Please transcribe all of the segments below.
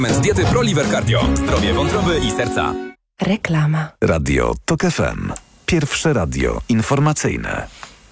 Diety ProLiver Cardio. Zdrowie wątroby i serca. Reklama. Radio TOK FM. Pierwsze radio informacyjne.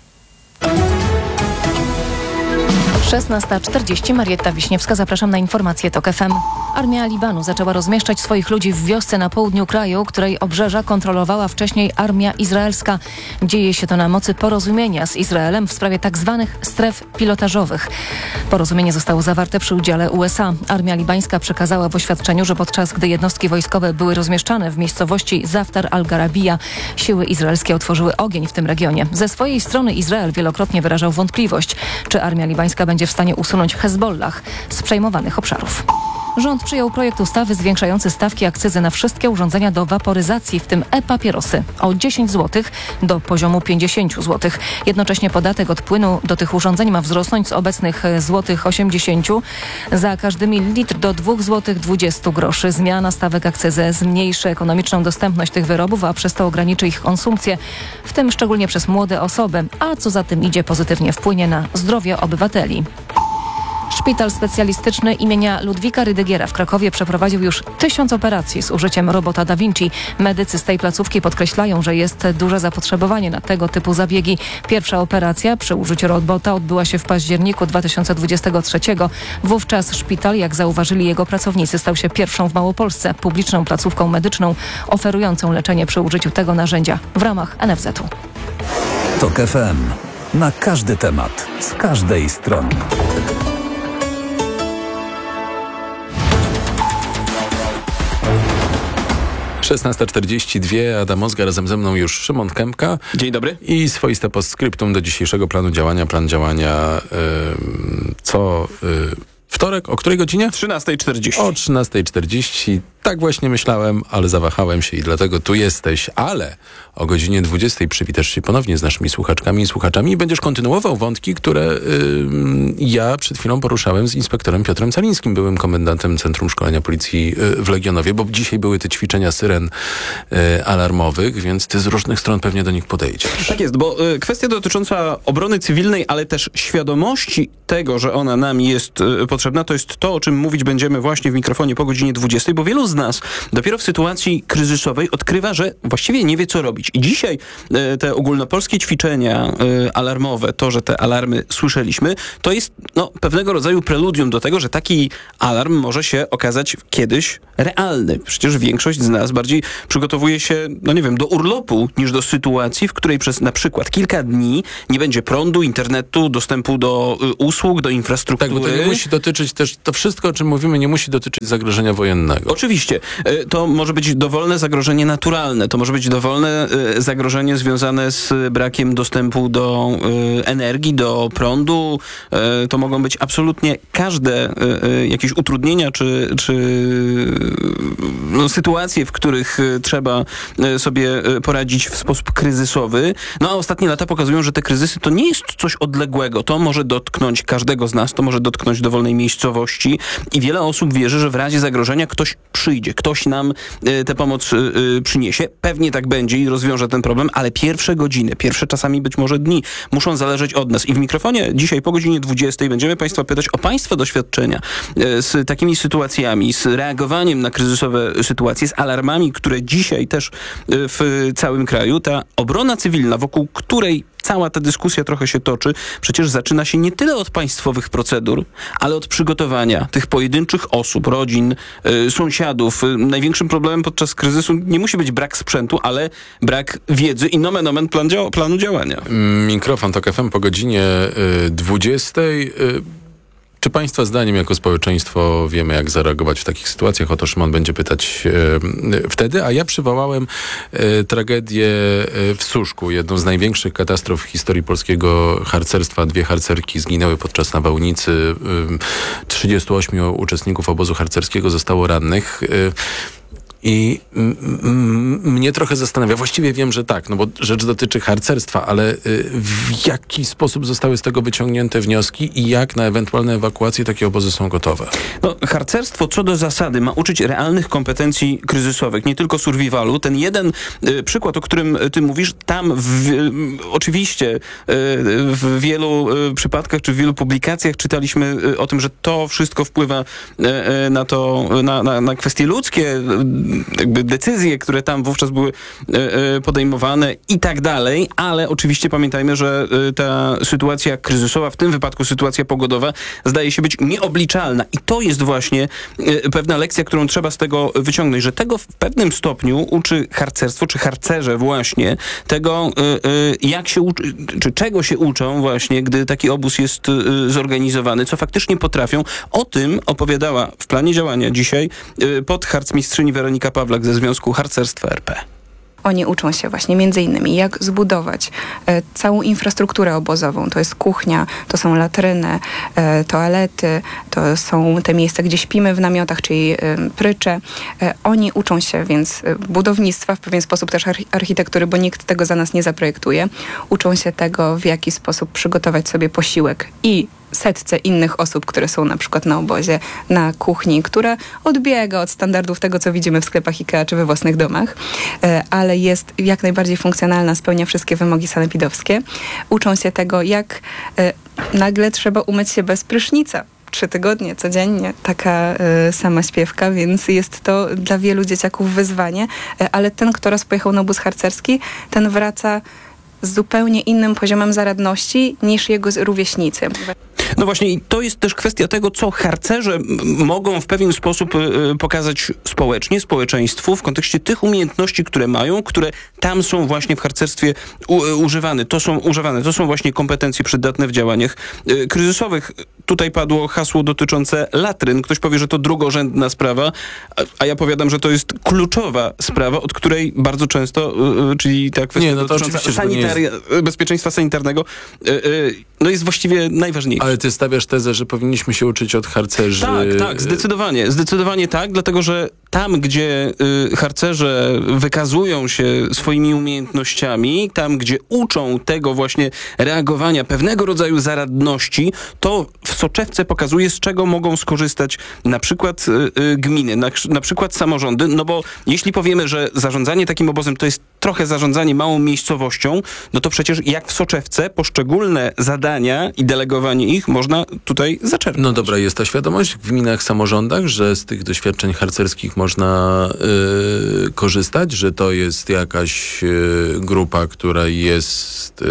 16:40. Marietta Wiśniewska. Zapraszam na informacje TOK FM. Armia Libanu zaczęła rozmieszczać swoich ludzi w wiosce na południu kraju, której obrzeża kontrolowała wcześniej armia izraelska. Dzieje się to na mocy porozumienia z Izraelem w sprawie tzw. stref pilotażowych. Porozumienie zostało zawarte przy udziale USA. Armia libańska przekazała w oświadczeniu, że podczas gdy jednostki wojskowe były rozmieszczane w miejscowości Zaftar al-Garabija, siły izraelskie otworzyły ogień w tym regionie. Ze swojej strony Izrael wielokrotnie wyrażał wątpliwość, czy armia libańska będzie w stanie usunąć Hezbollah z przejmowanych obszarów. Rząd przyjął projekt ustawy zwiększający stawki akcyzy na wszystkie urządzenia do waporyzacji, w tym e-papierosy, o 10 zł do poziomu 50 zł. Jednocześnie podatek od płynu do tych urządzeń ma wzrosnąć z obecnych złotych 80 za każdy mililitr do 2,20 zł. Zmiana stawek akcyzy zmniejszy ekonomiczną dostępność tych wyrobów, a przez to ograniczy ich konsumpcję, w tym szczególnie przez młode osoby, a co za tym idzie pozytywnie wpłynie na zdrowie obywateli. Szpital specjalistyczny imienia Ludwika Rydygiera w Krakowie przeprowadził już 1000 operacji z użyciem robota Da Vinci. Medycy z tej placówki podkreślają, że jest duże zapotrzebowanie na tego typu zabiegi. Pierwsza operacja przy użyciu robota odbyła się w październiku 2023. Wówczas szpital, jak zauważyli jego pracownicy, stał się pierwszą w Małopolsce publiczną placówką medyczną oferującą leczenie przy użyciu tego narzędzia w ramach NFZ-u. TOK FM. Na każdy temat, z każdej strony. Szesnasta 42, Adam Ozga, razem ze mną już Szymon Kępka. Dzień dobry. I swoiste postscriptum do dzisiejszego planu działania. Plan działania wtorek, o której godzinie? 13:40. O 13:40. Tak właśnie myślałem, ale zawahałem się i dlatego tu jesteś. Ale o godzinie 20:00 przywitasz się ponownie z naszymi słuchaczkami i słuchaczami i będziesz kontynuował wątki, które ja przed chwilą poruszałem z inspektorem Piotrem Calińskim, byłym komendantem Centrum Szkolenia Policji w Legionowie, bo dzisiaj były te ćwiczenia syren alarmowych, więc ty z różnych stron pewnie do nich podejdziesz. Tak jest, bo kwestia dotycząca obrony cywilnej, ale też świadomości tego, że ona nam jest potrzebna, to jest to, o czym mówić będziemy właśnie w mikrofonie po godzinie 20:00, bo wielu z nas dopiero w sytuacji kryzysowej odkrywa, że właściwie nie wie, co robić. I dzisiaj te ogólnopolskie ćwiczenia alarmowe, to, że te alarmy słyszeliśmy, to jest pewnego rodzaju preludium do tego, że taki alarm może się okazać kiedyś realny. Przecież większość z nas bardziej przygotowuje się, do urlopu, niż do sytuacji, w której przez na przykład kilka dni nie będzie prądu, internetu, dostępu do usług, do infrastruktury. Tak, bo to nie musi dotyczyć też, to wszystko, o czym mówimy, nie musi dotyczyć zagrożenia wojennego. Oczywiście. To może być dowolne zagrożenie naturalne, to może być dowolne zagrożenie związane z brakiem dostępu do energii, do prądu. To mogą być absolutnie każde jakieś utrudnienia czy sytuacje, w których trzeba sobie poradzić w sposób kryzysowy. A ostatnie lata pokazują, że te kryzysy to nie jest coś odległego. To może dotknąć każdego z nas, to może dotknąć dowolnej miejscowości i wiele osób wierzy, że w razie zagrożenia ktoś przyjdzie, ktoś nam tę pomoc przyniesie. Pewnie tak będzie i rozwiąże ten problem, ale pierwsze godziny, pierwsze czasami być może dni muszą zależeć od nas. I w mikrofonie dzisiaj po godzinie 20:00 będziemy Państwa pytać o Państwa doświadczenia z takimi sytuacjami, z reagowaniem na kryzysowe sytuacje, z alarmami, które dzisiaj też w całym kraju, ta obrona cywilna, wokół której cała ta dyskusja trochę się toczy, przecież zaczyna się nie tyle od państwowych procedur, ale od przygotowania tych pojedynczych osób, rodzin, sąsiadów. Największym problemem podczas kryzysu nie musi być brak sprzętu, ale brak wiedzy i nomen omen planu działania. Mikrofon TOK FM po godzinie 20:00. Czy Państwa zdaniem jako społeczeństwo wiemy, jak zareagować w takich sytuacjach? O to Szymon będzie pytać wtedy, a ja przywołałem tragedię w Suszku, jedną z największych katastrof w historii polskiego harcerstwa. 2 harcerki zginęły podczas nawałnicy, 38 uczestników obozu harcerskiego zostało rannych. I mnie trochę zastanawia, właściwie wiem, że tak, no bo rzecz dotyczy harcerstwa, ale w jaki sposób zostały z tego wyciągnięte wnioski i jak na ewentualne ewakuacje takie obozy są gotowe? No, harcerstwo co do zasady ma uczyć realnych kompetencji kryzysowych, nie tylko survivalu. Ten jeden przykład, o którym ty mówisz, tam oczywiście w wielu przypadkach czy w wielu publikacjach czytaliśmy o tym, że to wszystko wpływa na to, na kwestie ludzkie, jakby decyzje, które tam wówczas były podejmowane i tak dalej, ale oczywiście pamiętajmy, że ta sytuacja kryzysowa, w tym wypadku sytuacja pogodowa, zdaje się być nieobliczalna i to jest właśnie pewna lekcja, którą trzeba z tego wyciągnąć, że tego w pewnym stopniu uczy harcerstwo, czy harcerze właśnie, tego jak się uczy, czy czego się uczą właśnie, gdy taki obóz jest zorganizowany, co faktycznie potrafią. O tym opowiadała w planie działania dzisiaj podharcmistrzyni Weronika Pawlak ze Związku Harcerstwa RP. Oni uczą się właśnie między innymi, jak zbudować całą infrastrukturę obozową. To jest kuchnia, to są latryny, toalety, to są te miejsca, gdzie śpimy w namiotach, czyli prycze. Oni uczą się więc budownictwa, w pewien sposób też architektury, bo nikt tego za nas nie zaprojektuje. Uczą się tego, w jaki sposób przygotować sobie posiłek i setce innych osób, które są na przykład na obozie, na kuchni, która odbiega od standardów tego, co widzimy w sklepach IKEA czy we własnych domach, ale jest jak najbardziej funkcjonalna, spełnia wszystkie wymogi sanepidowskie. Uczą się tego, jak nagle trzeba umyć się bez prysznica. 3 tygodnie codziennie, taka sama śpiewka, więc jest to dla wielu dzieciaków wyzwanie, ale ten, kto raz pojechał na obóz harcerski, ten wraca z zupełnie innym poziomem zaradności niż jego rówieśnicy. No właśnie i to jest też kwestia tego, co harcerze mogą w pewien sposób pokazać społecznie, społeczeństwu w kontekście tych umiejętności, które mają, które tam są właśnie w harcerstwie używane. To są właśnie kompetencje przydatne w działaniach kryzysowych. Tutaj padło hasło dotyczące latryn. Ktoś powie, że to drugorzędna sprawa, a ja powiadam, że to jest kluczowa sprawa, od której bardzo często, czyli ta kwestia dotycząca bezpieczeństwa sanitarnego, no jest właściwie najważniejsza. Ale ty stawiasz tezę, że powinniśmy się uczyć od harcerzy. Tak, zdecydowanie tak, dlatego że tam, gdzie harcerze wykazują się swoimi umiejętnościami, tam, gdzie uczą tego właśnie reagowania, pewnego rodzaju zaradności, to w soczewce pokazuje, z czego mogą skorzystać na przykład gminy, na przykład samorządy, no bo jeśli powiemy, że zarządzanie takim obozem to jest trochę zarządzanie małą miejscowością, no to przecież jak w soczewce poszczególne zadania i delegowanie ich można tutaj zaczerpnąć. No dobra, jest ta świadomość w gminach, samorządach, że z tych doświadczeń harcerskich można korzystać, że to jest jakaś grupa, która jest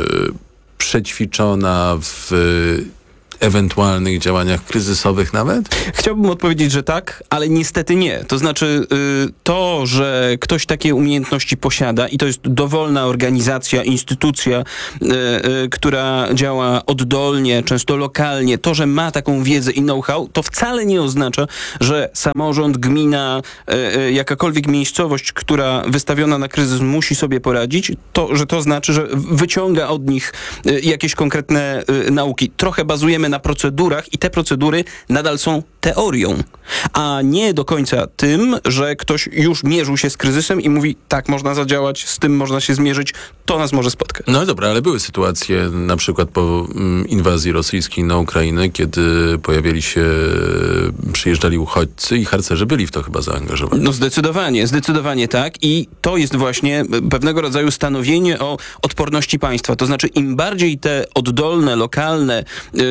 przećwiczona w ewentualnych działaniach kryzysowych nawet? Chciałbym odpowiedzieć, że tak, ale niestety nie. To znaczy to, że ktoś takie umiejętności posiada i to jest dowolna organizacja, instytucja, która działa oddolnie, często lokalnie, to, że ma taką wiedzę i know-how, to wcale nie oznacza, że samorząd, gmina, jakakolwiek miejscowość, która wystawiona na kryzys musi sobie poradzić, to znaczy, że wyciąga od nich jakieś konkretne nauki. Trochę bazujemy na procedurach i te procedury nadal są teorią, a nie do końca tym, że ktoś już mierzył się z kryzysem i mówi, tak można zadziałać, z tym można się zmierzyć, to nas może spotkać. No dobra, ale były sytuacje, na przykład po inwazji rosyjskiej na Ukrainę, kiedy przyjeżdżali uchodźcy i harcerze byli w to chyba zaangażowani. No zdecydowanie tak i to jest właśnie pewnego rodzaju stanowienie o odporności państwa. To znaczy im bardziej te oddolne, lokalne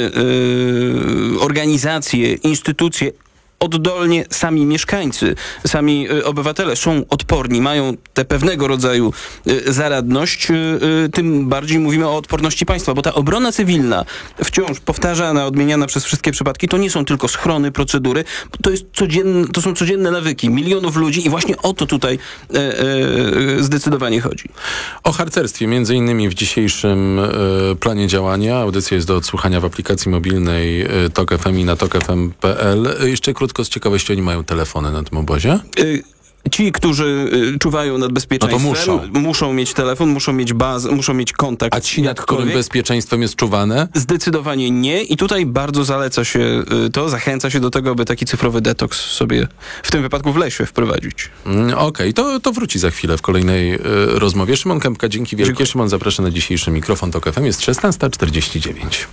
organizacje, instytucje, oddolnie sami mieszkańcy, sami obywatele są odporni, mają tę pewnego rodzaju zaradność, tym bardziej mówimy o odporności państwa, bo ta obrona cywilna, wciąż powtarzana, odmieniana przez wszystkie przypadki, to nie są tylko schrony, procedury, to są codzienne nawyki milionów ludzi i właśnie o to tutaj zdecydowanie chodzi. O harcerstwie, między innymi w dzisiejszym planie działania. Audycja jest do odsłuchania w aplikacji mobilnej TOK FM i na tokfm.pl. Jeszcze krótko z ciekawości, oni mają telefony na tym obozie? Ci, którzy czuwają nad bezpieczeństwem, muszą mieć telefon, muszą mieć bazę, muszą mieć kontakt. A ci, nad którym bezpieczeństwem jest czuwane? Zdecydowanie nie. I tutaj bardzo zachęca się do tego, aby taki cyfrowy detoks sobie w tym wypadku w lesie wprowadzić. Okej, to wróci za chwilę w kolejnej rozmowie. Szymon Kępka, dzięki wielkie. Dziękuję. Szymon, zapraszam na dzisiejszy mikrofon TOK FM. Jest 16:49.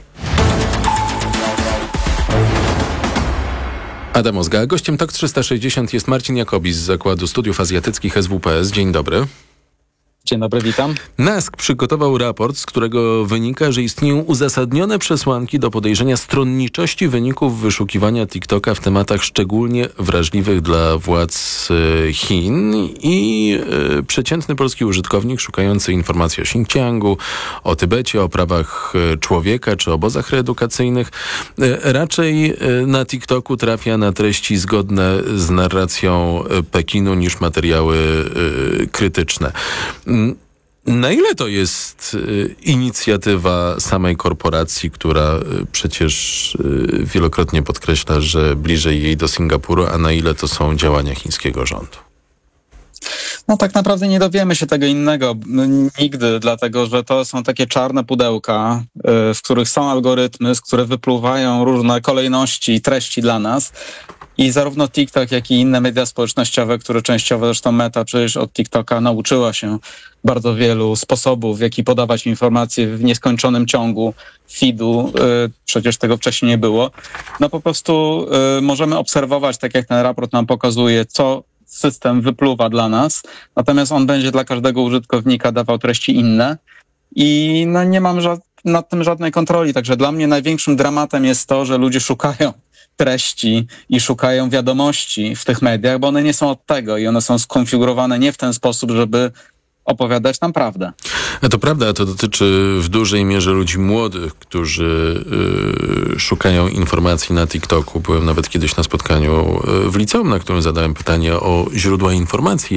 Adam Ozga. Gościem TOK 360 jest Marcin Jakobi z Zakładu Studiów Azjatyckich SWPS. Dzień dobry. Dzień dobry, witam. NASK przygotował raport, z którego wynika, że istnieją uzasadnione przesłanki do podejrzenia stronniczości wyników wyszukiwania TikToka w tematach szczególnie wrażliwych dla władz Chin i przeciętny polski użytkownik szukający informacji o Xinjiangu, o Tybecie, o prawach człowieka czy obozach reedukacyjnych raczej na TikToku trafia na treści zgodne z narracją Pekinu niż materiały krytyczne. Na ile to jest inicjatywa samej korporacji, która przecież wielokrotnie podkreśla, że bliżej jej do Singapuru, a na ile to są działania chińskiego rządu? No tak naprawdę nie dowiemy się tego innego nigdy, dlatego że to są takie czarne pudełka, w których są algorytmy, z których wypływają różne kolejności i treści dla nas. I zarówno TikTok, jak i inne media społecznościowe, które częściowo zresztą Meta przecież od TikToka nauczyła się bardzo wielu sposobów, w jaki podawać informacje w nieskończonym ciągu feedu. Przecież tego wcześniej nie było. No po prostu możemy obserwować, tak jak ten raport nam pokazuje, co system wypluwa dla nas, natomiast on będzie dla każdego użytkownika dawał treści inne i no nie mam nad tym żadnej kontroli. Także dla mnie największym dramatem jest to, że ludzie szukają treści i szukają wiadomości w tych mediach, bo one nie są od tego i one są skonfigurowane nie w ten sposób, żeby opowiadać nam prawdę. To prawda, to dotyczy w dużej mierze ludzi młodych, którzy szukają informacji na TikToku. Byłem nawet kiedyś na spotkaniu w liceum, na którym zadałem pytanie o źródła informacji,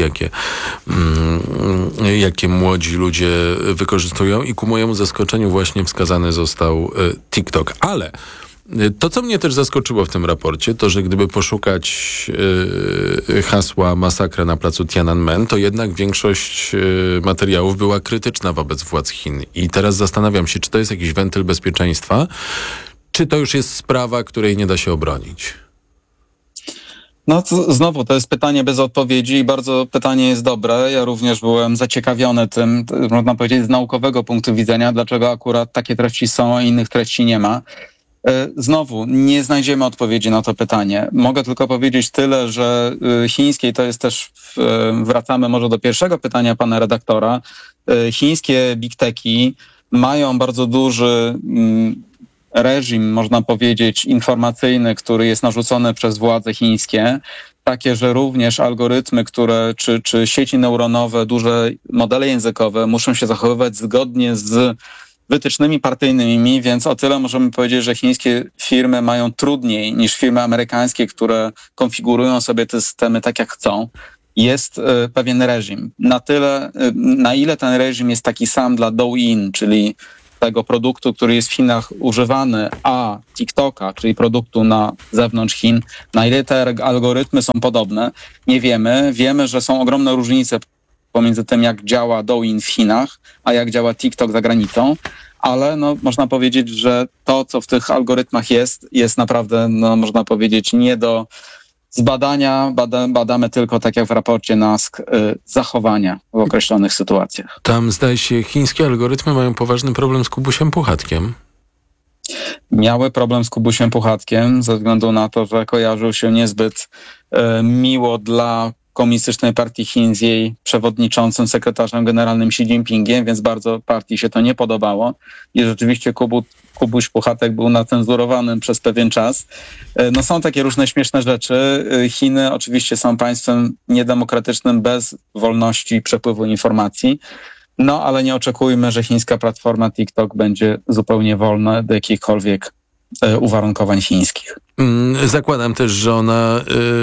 jakie młodzi ludzie wykorzystują i ku mojemu zaskoczeniu właśnie wskazany został TikTok. Ale to, co mnie też zaskoczyło w tym raporcie, to, że gdyby poszukać hasła masakra na placu Tiananmen, to jednak większość materiałów była krytyczna wobec władz Chin. I teraz zastanawiam się, czy to jest jakiś wentyl bezpieczeństwa, czy to już jest sprawa, której nie da się obronić? No znowu, to jest pytanie bez odpowiedzi i bardzo pytanie jest dobre. Ja również byłem zaciekawiony tym, można powiedzieć, z naukowego punktu widzenia, dlaczego akurat takie treści są, a innych treści nie ma. Znowu, nie znajdziemy odpowiedzi na to pytanie. Mogę tylko powiedzieć tyle, że chińskie, to jest też, wracamy może do pierwszego pytania pana redaktora, chińskie big techy mają bardzo duży reżim, można powiedzieć, informacyjny, który jest narzucony przez władze chińskie, takie, że również algorytmy, czy sieci neuronowe, duże modele językowe muszą się zachowywać zgodnie z wytycznymi partyjnymi, więc o tyle możemy powiedzieć, że chińskie firmy mają trudniej niż firmy amerykańskie, które konfigurują sobie te systemy tak jak chcą. Jest pewien reżim. Na ile ten reżim jest taki sam dla Douyin, czyli tego produktu, który jest w Chinach używany, a TikToka, czyli produktu na zewnątrz Chin, na ile te algorytmy są podobne, nie wiemy. Wiemy, że są ogromne różnice pomiędzy tym, jak działa Douyin w Chinach, a jak działa TikTok za granicą, ale można powiedzieć, że to, co w tych algorytmach jest naprawdę, można powiedzieć, nie do zbadania. Badamy tylko, tak jak w raporcie NASK, zachowania w określonych sytuacjach. Tam, zdaje się, chińskie algorytmy mają poważny problem z Kubusiem Puchatkiem. Miały problem z Kubusiem Puchatkiem ze względu na to, że kojarzył się niezbyt miło dla Komunistycznej Partii Chin z jej przewodniczącym, sekretarzem generalnym Xi Jinpingiem, więc bardzo partii się to nie podobało. I rzeczywiście Kubuś Puchatek był nacenzurowany przez pewien czas. Są takie różne śmieszne rzeczy. Chiny oczywiście są państwem niedemokratycznym bez wolności przepływu informacji. Ale nie oczekujmy, że chińska platforma TikTok będzie zupełnie wolna do jakichkolwiek uwarunkowań chińskich. Zakładam też, że ona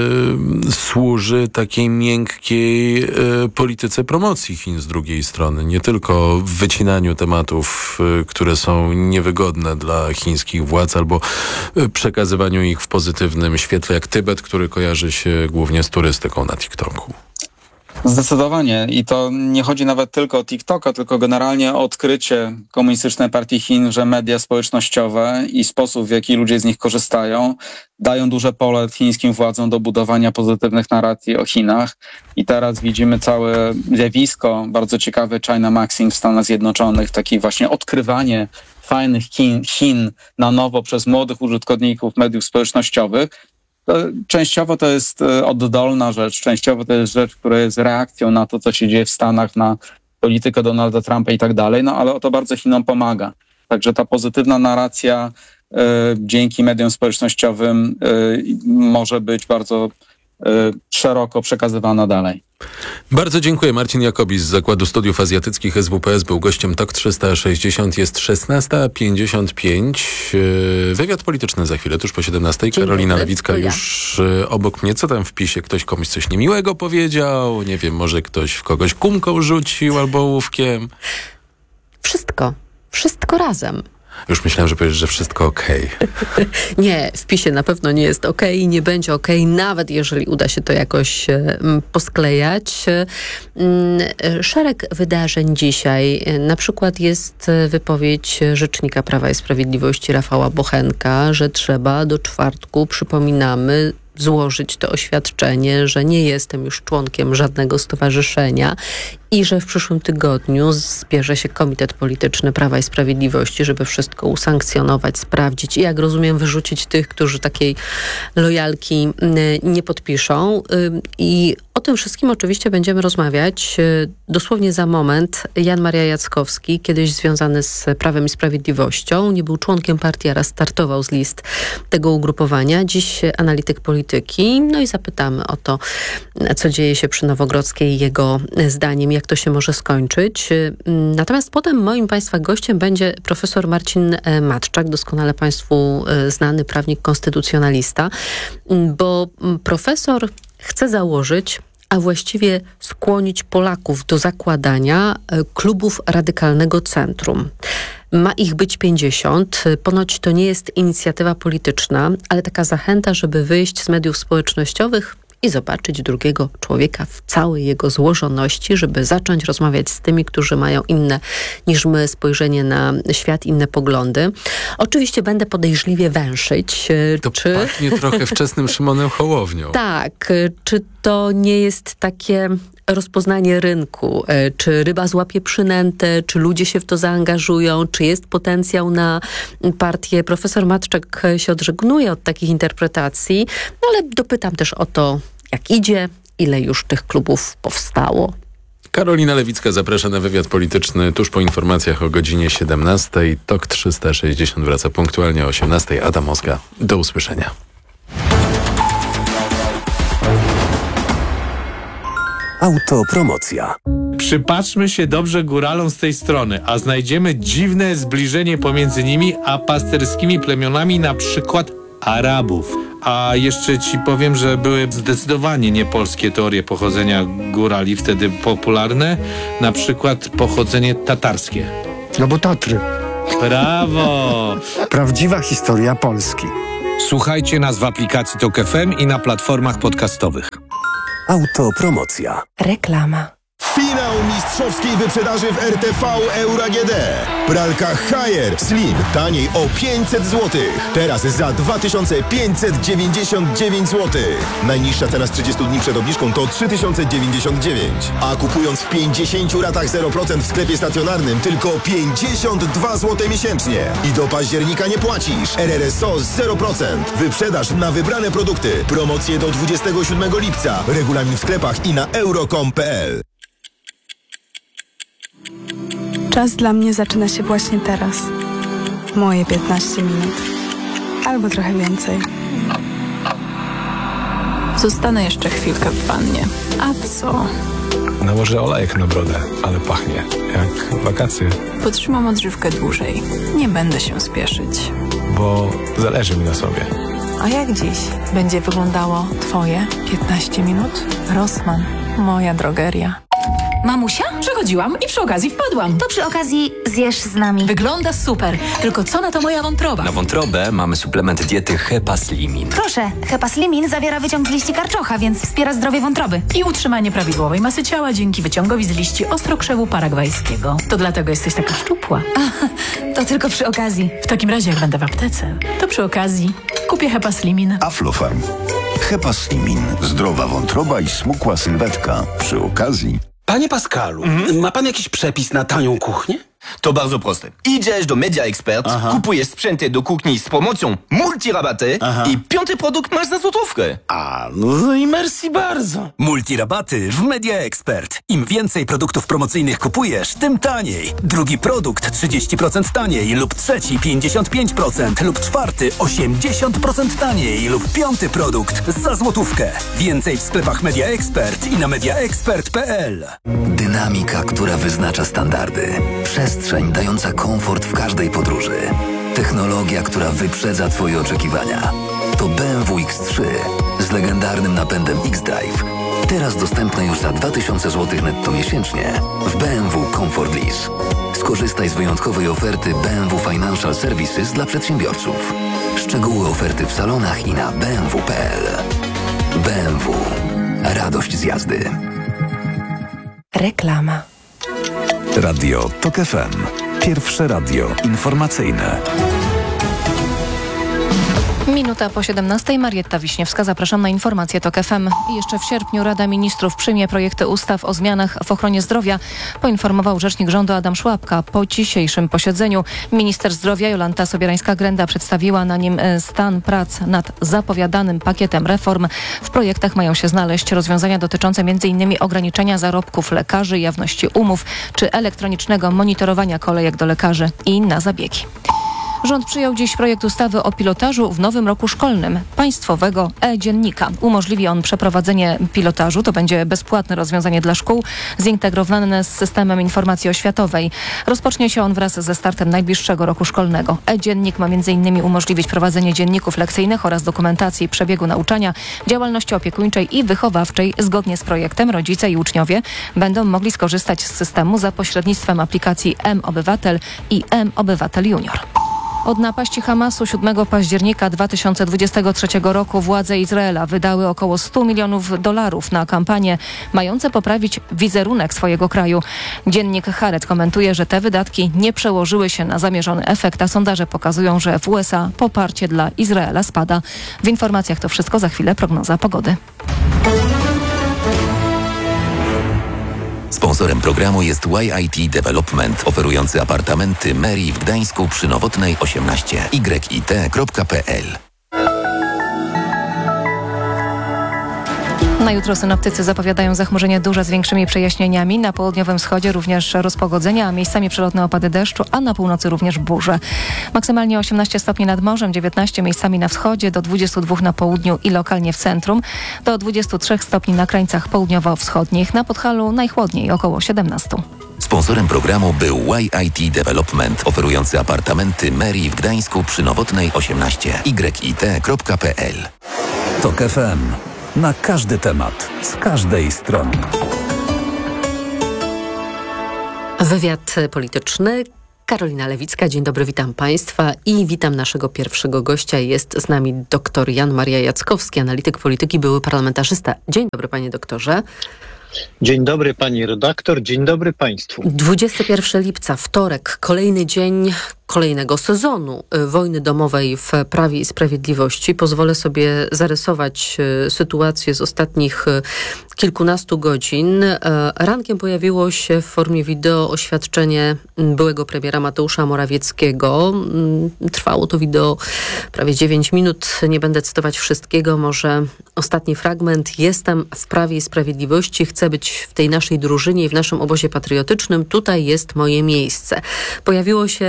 służy takiej miękkiej polityce promocji Chin z drugiej strony. Nie tylko w wycinaniu tematów, które są niewygodne dla chińskich władz, albo przekazywaniu ich w pozytywnym świetle, jak Tybet, który kojarzy się głównie z turystyką na TikToku. Zdecydowanie. I to nie chodzi nawet tylko o TikToka, tylko generalnie o odkrycie Komunistycznej Partii Chin, że media społecznościowe i sposób, w jaki ludzie z nich korzystają, dają duże pole chińskim władzom do budowania pozytywnych narracji o Chinach. I teraz widzimy całe zjawisko, bardzo ciekawe China Maxing w Stanach Zjednoczonych, takie właśnie odkrywanie fajnych Chin na nowo przez młodych użytkowników mediów społecznościowych. Częściowo to jest oddolna rzecz, częściowo to jest rzecz, która jest reakcją na to, co się dzieje w Stanach, na politykę Donalda Trumpa i tak dalej, no ale to bardzo Chinom pomaga. Także ta pozytywna narracja dzięki mediom społecznościowym może być bardzo szeroko przekazywana dalej. Bardzo dziękuję. Marcin Jakobis z Zakładu Studiów Azjatyckich SWPS był gościem TOK 360. Jest 16:55. Wywiad polityczny za chwilę, tuż po 17:00. Karolina Lewicka już obok mnie. Co tam w PiS-ie? Ktoś komuś coś niemiłego powiedział? Nie wiem, może ktoś w kogoś kumką rzucił albo ołówkiem? Wszystko razem. Już myślałem, że powiesz, że wszystko okej. Nie, w PiS-ie na pewno nie jest okej, nie będzie okej, nawet jeżeli uda się to jakoś posklejać. Szereg wydarzeń dzisiaj. Na przykład jest wypowiedź rzecznika Prawa i Sprawiedliwości Rafała Bochenka, że trzeba do czwartku, przypominamy, złożyć to oświadczenie, że nie jestem już członkiem żadnego stowarzyszenia i że w przyszłym tygodniu zbierze się Komitet Polityczny Prawa i Sprawiedliwości, żeby wszystko usankcjonować, sprawdzić i, jak rozumiem, wyrzucić tych, którzy takiej lojalki nie podpiszą. I o tym wszystkim oczywiście będziemy rozmawiać dosłownie za moment. Jan Maria Jackowski, kiedyś związany z Prawem i Sprawiedliwością, nie był członkiem partii, a raz startował z list tego ugrupowania. Dziś analityk polityki. No i zapytamy o to, co dzieje się przy Nowogrodzkiej, jego zdaniem, jak to się może skończyć. Natomiast potem moim Państwa gościem będzie profesor Marcin Matczak, doskonale Państwu znany prawnik konstytucjonalista, bo profesor chce założyć, a właściwie skłonić Polaków do zakładania klubów radykalnego centrum. Ma ich być 50. Ponoć to nie jest inicjatywa polityczna, ale taka zachęta, żeby wyjść z mediów społecznościowych i zobaczyć drugiego człowieka w całej jego złożoności, żeby zacząć rozmawiać z tymi, którzy mają inne niż my spojrzenie na świat, inne poglądy. Oczywiście będę podejrzliwie węszyć. To pachnie trochę wczesnym Szymonem Hołownią. Tak. Czy to nie jest takie rozpoznanie rynku? Czy ryba złapie przynętę? Czy ludzie się w to zaangażują? Czy jest potencjał na partię? Profesor Matczak się odżegnuje od takich interpretacji, ale dopytam też o to, jak idzie, ile już tych klubów powstało. Karolina Lewicka zaprasza na wywiad polityczny tuż po informacjach o godzinie 17:00. TOK 360 wraca punktualnie o 18:00. Adam Moska. Do usłyszenia. Autopromocja. Przypatrzmy się dobrze góralom z tej strony, a znajdziemy dziwne zbliżenie pomiędzy nimi a pasterskimi plemionami, na przykład Arabów. A jeszcze ci powiem, że były zdecydowanie niepolskie teorie pochodzenia górali wtedy popularne, na przykład pochodzenie tatarskie. No bo Tatry. Brawo! Prawdziwa historia Polski. Słuchajcie nas w aplikacji TOK FM i na platformach podcastowych. Autopromocja. Reklama. Finał mistrzowskiej wyprzedaży w RTV Euro AGD. Pralka Haier Slim taniej o 500 zł. Teraz za 2599 zł. Najniższa cena z 30 dni przed obniżką to 3099. A kupując w 50 ratach 0% w sklepie stacjonarnym tylko 52 zł miesięcznie. I do października nie płacisz. RRSO 0%. Wyprzedaż na wybrane produkty. Promocje do 27 lipca. Regulamin w sklepach i na euro.com.pl. Czas dla mnie zaczyna się właśnie teraz. Moje 15 minut. Albo trochę więcej. Zostanę jeszcze chwilkę w wannie. A co? Nałożę olejek na brodę, ale pachnie jak wakacje. Potrzymam odżywkę dłużej. Nie będę się spieszyć. Bo zależy mi na sobie. A jak dziś będzie wyglądało Twoje 15 minut? Rossmann, moja drogeria. Mamusia? Przechodziłam i przy okazji wpadłam. To przy okazji zjesz z nami. Wygląda super, tylko co na to moja wątroba? Na wątrobę mamy suplement diety Hepaslimin. Proszę, Hepaslimin zawiera wyciąg z liści karczocha, więc wspiera zdrowie wątroby. I utrzymanie prawidłowej masy ciała dzięki wyciągowi z liści ostrokrzewu paragwajskiego. To dlatego jesteś taka szczupła. To tylko przy okazji. W takim razie, jak będę w aptece, to przy okazji kupię Hepaslimin. Aflofarm. Hepaslimin. Zdrowa wątroba i smukła sylwetka. Przy okazji. Panie Pascalu, ma pan jakiś przepis na tanią kuchnię? To bardzo proste. Idziesz do Media Expert, kupujesz sprzęty do kuchni z promocją multirabaty i 5. produkt masz za złotówkę. No i merci bardzo. Multirabaty w Media Expert. Im więcej produktów promocyjnych kupujesz, tym taniej. Drugi produkt 30% taniej lub trzeci 55% lub czwarty 80% taniej lub 5. produkt za złotówkę. Więcej w sklepach Media Expert i na mediaexpert.pl. Dynamika, która wyznacza standardy. Przestrzeń dająca komfort w każdej podróży. Technologia, która wyprzedza Twoje oczekiwania. To BMW X3 z legendarnym napędem X-Drive. Teraz dostępne już za 2000 zł netto miesięcznie w BMW Comfort Lease. Skorzystaj z wyjątkowej oferty BMW Financial Services dla przedsiębiorców. Szczegóły oferty w salonach i na bmw.pl. BMW. Radość z jazdy. Reklama. Radio TOK FM. Pierwsze radio informacyjne. Minuta po 17. Marietta Wiśniewska. Zapraszam na informację TOK FM. I jeszcze w sierpniu Rada Ministrów przyjmie projekty ustaw o zmianach w ochronie zdrowia, poinformował rzecznik rządu Adam Szłapka. Po dzisiejszym posiedzeniu minister zdrowia Jolanta Sobierańska-Grenda przedstawiła na nim stan prac nad zapowiadanym pakietem reform. W projektach mają się znaleźć rozwiązania dotyczące m.in. ograniczenia zarobków lekarzy, jawności umów czy elektronicznego monitorowania kolejek do lekarzy i inne zabiegi. Rząd przyjął dziś projekt ustawy o pilotażu w nowym roku szkolnym, państwowego e-dziennika. Umożliwi on przeprowadzenie pilotażu, to będzie bezpłatne rozwiązanie dla szkół, zintegrowane z systemem informacji oświatowej. Rozpocznie się on wraz ze startem najbliższego roku szkolnego. E-dziennik ma m.in. umożliwić prowadzenie dzienników lekcyjnych oraz dokumentacji przebiegu nauczania, działalności opiekuńczej i wychowawczej. Zgodnie z projektem rodzice i uczniowie będą mogli skorzystać z systemu za pośrednictwem aplikacji M-Obywatel i M-Obywatel Junior. Od napaści Hamasu 7 października 2023 roku władze Izraela wydały około $100 milionów na kampanie mające poprawić wizerunek swojego kraju. Dziennik Haaretz komentuje, że te wydatki nie przełożyły się na zamierzony efekt, a sondaże pokazują, że w USA poparcie dla Izraela spada. W informacjach to wszystko, za chwilę prognoza pogody. Sponsorem programu jest YIT Development, oferujący apartamenty Mary w Gdańsku przy Nowotnej 18. yit.pl. Na jutro synoptycy zapowiadają zachmurzenie duże z większymi przejaśnieniami. Na południowym wschodzie również rozpogodzenia, a miejscami przelotne opady deszczu, a na północy również burze. Maksymalnie 18 stopni nad morzem, 19 miejscami na wschodzie, do 22 na południu i lokalnie w centrum, do 23 stopni na krańcach południowo-wschodnich. Na Podhalu najchłodniej, około 17. Sponsorem programu był YIT Development, oferujący apartamenty Mary w Gdańsku przy Nowotnej 18. yit.pl. TOK FM. Na każdy temat, z każdej strony. Wywiad polityczny. Karolina Lewicka, dzień dobry, witam Państwa i witam naszego pierwszego gościa. Jest z nami dr Jan Maria Jackowski, analityk polityki, były parlamentarzysta. Dzień dobry, panie doktorze. Dzień dobry pani redaktor, dzień dobry państwu. 21 lipca, wtorek, kolejny dzień kolejnego sezonu wojny domowej w Prawie i Sprawiedliwości. Pozwolę sobie zarysować sytuację z ostatnich kilkunastu godzin. Rankiem pojawiło się w formie wideo oświadczenie byłego premiera Mateusza Morawieckiego. Trwało to wideo prawie 9 minut. Nie będę cytować wszystkiego, może ostatni fragment. Jestem w Prawie i Sprawiedliwości, chcę być w tej naszej drużynie i w naszym obozie patriotycznym. Tutaj jest moje miejsce. Pojawiło się też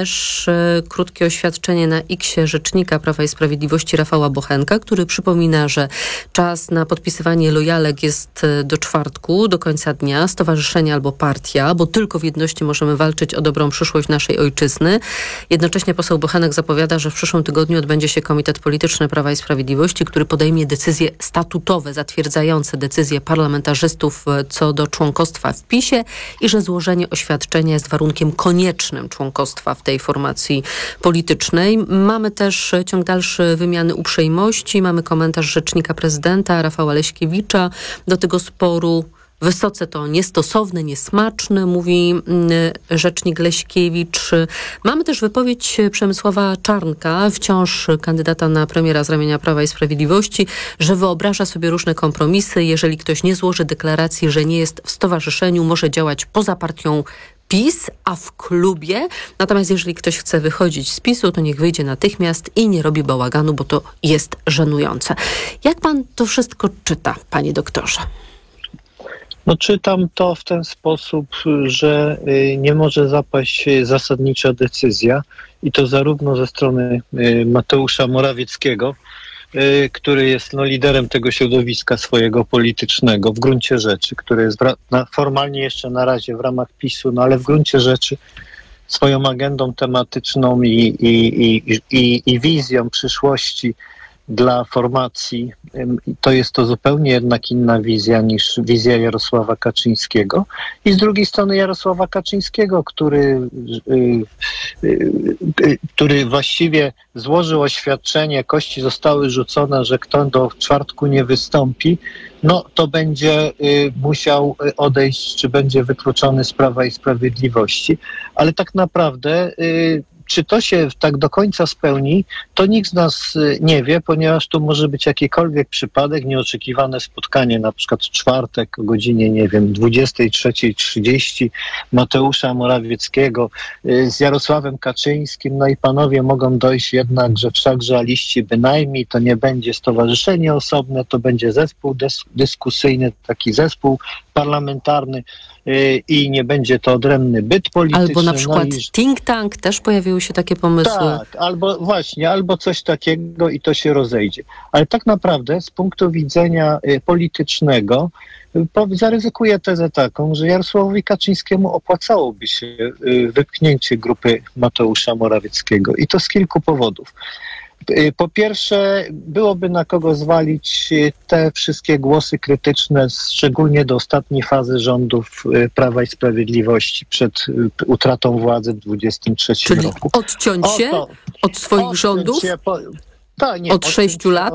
też krótkie oświadczenie na X-ie rzecznika Prawa i Sprawiedliwości Rafała Bochenka, który przypomina, że czas na podpisywanie lojalek jest do czwartku, do końca dnia, stowarzyszenie albo partia, bo tylko w jedności możemy walczyć o dobrą przyszłość naszej ojczyzny. Jednocześnie poseł Bochenek zapowiada, że w przyszłym tygodniu odbędzie się Komitet Polityczny Prawa i Sprawiedliwości, który podejmie decyzje statutowe, zatwierdzające decyzje parlamentarzystów co do członkostwa w PiS-ie i że złożenie oświadczenia jest warunkiem koniecznym członkostwa w tej formacji politycznej. Mamy też ciąg dalszy wymiany uprzejmości. Mamy komentarz rzecznika prezydenta Rafała Leśkiewicza do tego sporu. Wysoce to niestosowne, niesmaczne, mówi rzecznik Leśkiewicz. Mamy też wypowiedź Przemysława Czarnka, wciąż kandydata na premiera z ramienia Prawa i Sprawiedliwości, że wyobraża sobie różne kompromisy. Jeżeli ktoś nie złoży deklaracji, że nie jest w stowarzyszeniu, może działać poza partią PiS, a w klubie. Natomiast jeżeli ktoś chce wychodzić z PiS-u, to niech wyjdzie natychmiast i nie robi bałaganu, bo to jest żenujące. Jak pan to wszystko czyta, panie doktorze? No czytam to w ten sposób, że nie może zapaść zasadnicza decyzja i to zarówno ze strony Mateusza Morawieckiego, który jest liderem tego środowiska swojego politycznego w gruncie rzeczy, który jest formalnie jeszcze na razie w ramach PiS-u, no ale w gruncie rzeczy swoją agendą tematyczną i wizją przyszłości dla formacji, to jest to zupełnie jednak inna wizja niż wizja Jarosława Kaczyńskiego. I z drugiej strony Jarosława Kaczyńskiego, który właściwie złożył oświadczenie, kości zostały rzucone, że kto do czwartku nie wystąpi, no to będzie musiał odejść, czy będzie wykluczony z Prawa i Sprawiedliwości. Ale tak naprawdę czy to się tak do końca spełni, to nikt z nas nie wie, ponieważ tu może być jakikolwiek przypadek, nieoczekiwane spotkanie, na przykład w czwartek o godzinie, 23:30 Mateusza Morawieckiego z Jarosławem Kaczyńskim, no i panowie mogą dojść jednak, że wszakże liści bynajmniej to nie będzie stowarzyszenie osobne, to będzie zespół dyskusyjny, taki zespół parlamentarny i nie będzie to odrębny byt polityczny. Albo na przykład think tank, też pojawiły się takie pomysły. Tak, albo coś takiego i to się rozejdzie. Ale tak naprawdę z punktu widzenia politycznego zaryzykuję tezę taką, że Jarosławowi Kaczyńskiemu opłacałoby się wypchnięcie grupy Mateusza Morawieckiego i to z kilku powodów. Po pierwsze, byłoby na kogo zwalić te wszystkie głosy krytyczne, szczególnie do ostatniej fazy rządów Prawa i Sprawiedliwości przed utratą władzy w 2023 roku. Odciąć się od swoich rządów? Od 6 lat?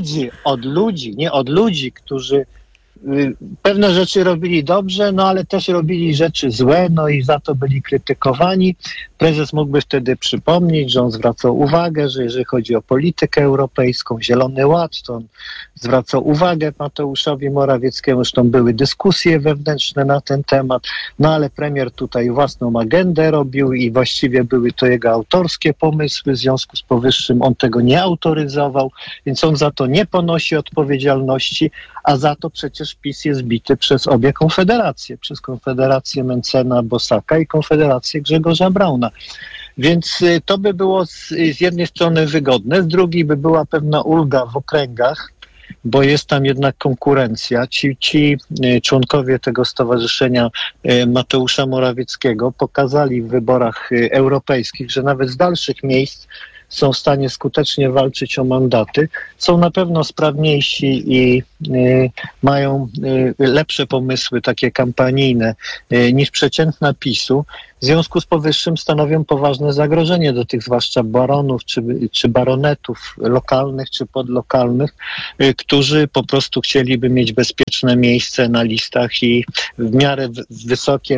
Od ludzi, którzy pewne rzeczy robili dobrze, no ale też robili rzeczy złe, no i za to byli krytykowani. Prezes mógłby wtedy przypomnieć, że on zwracał uwagę, że jeżeli chodzi o politykę europejską, Zielony Ład, to on zwracał uwagę Mateuszowi Morawieckiemu, zresztą były dyskusje wewnętrzne na ten temat, no ale premier tutaj własną agendę robił i właściwie były to jego autorskie pomysły, w związku z powyższym on tego nie autoryzował, więc on za to nie ponosi odpowiedzialności, a za to przecież PiS jest bity przez obie konfederacje, przez Konfederację Mencena Bosaka i Konfederację Grzegorza Brauna. Więc to by było z jednej strony wygodne, z drugiej by była pewna ulga w okręgach, bo jest tam jednak konkurencja. Ci członkowie tego stowarzyszenia Mateusza Morawieckiego pokazali w wyborach europejskich, że nawet z dalszych miejsc są w stanie skutecznie walczyć o mandaty, są na pewno sprawniejsi i mają lepsze pomysły, takie kampanijne, niż przeciętna PiS-u. W związku z powyższym stanowią poważne zagrożenie do tych zwłaszcza baronów czy baronetów lokalnych czy podlokalnych, którzy po prostu chcieliby mieć bezpieczne miejsce na listach i w miarę wysokie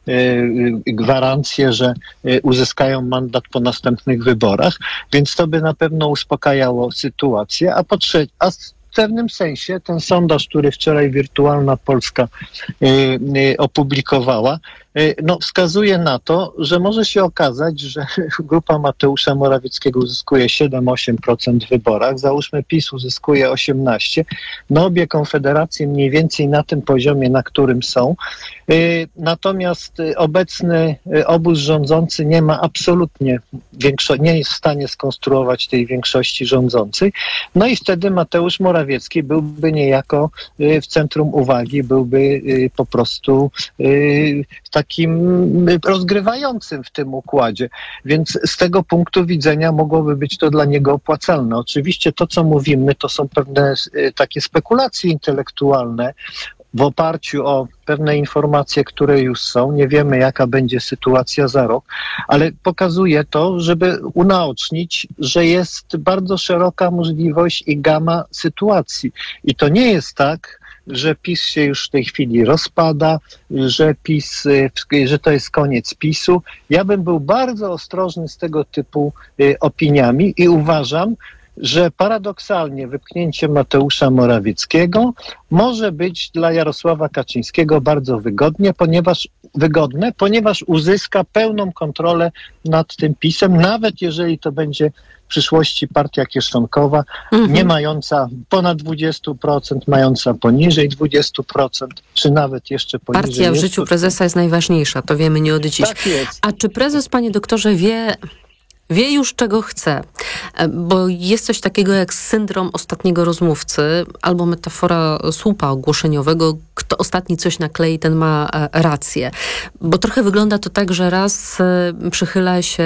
gwarancje, że uzyskają mandat po następnych wyborach, więc to by na pewno uspokajało sytuację, a w pewnym sensie ten sondaż, który wczoraj Wirtualna Polska opublikowała, wskazuje na to, że może się okazać, że grupa Mateusza Morawieckiego uzyskuje 7-8% w wyborach, załóżmy PiS uzyskuje 18%, obie konfederacje mniej więcej na tym poziomie, na którym są. Natomiast obecny obóz rządzący nie ma absolutnie nie jest w stanie skonstruować tej większości rządzącej. No i wtedy Mateusz Morawiecki byłby niejako w centrum uwagi, byłby po prostu takim rozgrywającym w tym układzie. Więc z tego punktu widzenia mogłoby być to dla niego opłacalne. Oczywiście to, co mówimy, to są pewne takie spekulacje intelektualne w oparciu o pewne informacje, które już są. Nie wiemy, jaka będzie sytuacja za rok, ale pokazuje to, żeby unaocznić, że jest bardzo szeroka możliwość i gama sytuacji. I to nie jest tak, że PiS się już w tej chwili rozpada, że to jest koniec PiS-u. Ja bym był bardzo ostrożny z tego typu opiniami i uważam, że paradoksalnie wypchnięcie Mateusza Morawieckiego może być dla Jarosława Kaczyńskiego bardzo wygodne, ponieważ uzyska pełną kontrolę nad tym PiS-em, nawet jeżeli to będzie w przyszłości partia kieszonkowa, nie mająca ponad 20%, mająca poniżej 20%, czy nawet jeszcze poniżej. Partia w życiu prezesa jest najważniejsza, to wiemy nie od dziś. Tak jest. A czy prezes, panie doktorze, wie już, czego chce, bo jest coś takiego jak syndrom ostatniego rozmówcy albo metafora słupa ogłoszeniowego. Kto ostatni coś naklei, ten ma rację. Bo trochę wygląda to tak, że raz przychyla się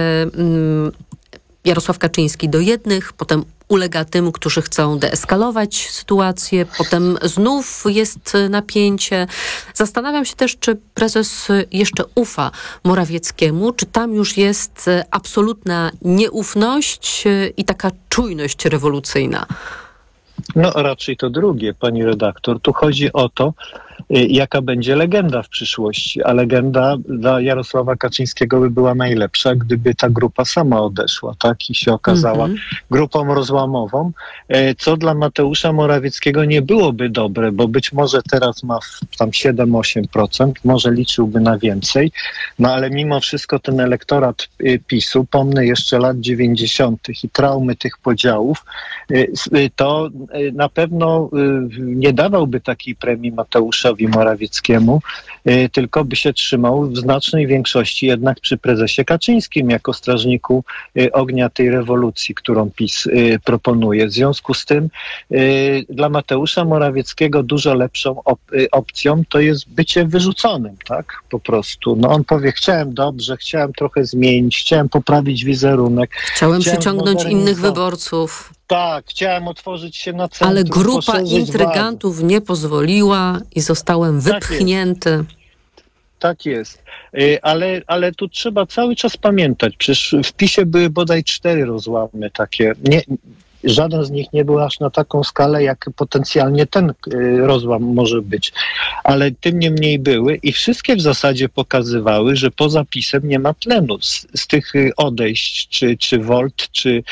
Jarosław Kaczyński do jednych, potem ulega tym, którzy chcą deeskalować sytuację, potem znów jest napięcie. Zastanawiam się też, czy prezes jeszcze ufa Morawieckiemu, czy tam już jest absolutna nieufność i taka czujność rewolucyjna. Raczej to drugie, pani redaktor. Tu chodzi o to, jaka będzie legenda w przyszłości, a legenda dla Jarosława Kaczyńskiego by była najlepsza, gdyby ta grupa sama odeszła, tak? I się okazała grupą rozłamową, co dla Mateusza Morawieckiego nie byłoby dobre, bo być może teraz ma tam 7-8%, może liczyłby na więcej, ale mimo wszystko ten elektorat PiS-u, pomnę jeszcze lat 90. i traumy tych podziałów, to na pewno nie dawałby takiej premii Mateuszowi Morawieckiemu, tylko by się trzymał w znacznej większości jednak przy prezesie Kaczyńskim jako strażniku ognia tej rewolucji, którą PiS proponuje. W związku z tym dla Mateusza Morawieckiego dużo lepszą opcją to jest bycie wyrzuconym, tak? Po prostu. On powie, chciałem dobrze, chciałem trochę zmienić, chciałem poprawić wizerunek. Chciałem przyciągnąć innych wyborców. Tak, chciałem otworzyć się na centrum. Ale grupa intrygantów nie pozwoliła i zostałem wypchnięty. Tak jest. Ale tu trzeba cały czas pamiętać, przecież w PiS-ie były bodaj 4 rozłamy takie. Żaden z nich nie był aż na taką skalę, jak potencjalnie ten rozłam może być. Ale tym niemniej były i wszystkie w zasadzie pokazywały, że poza PiS-em nie ma tlenu. Z tych odejść, czy Volt,